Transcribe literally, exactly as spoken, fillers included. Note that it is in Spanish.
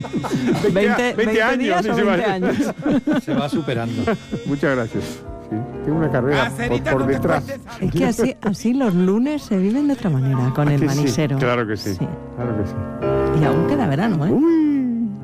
veinte, veinte días o veinte años. Se va superando. Muchas gracias. Sí, tengo una carrera por, por detrás. Es que así, así los lunes se viven de otra manera, con el Sí, manisero. claro que sí, sí. claro que sí. Y aún queda verano, ¿eh? Uy.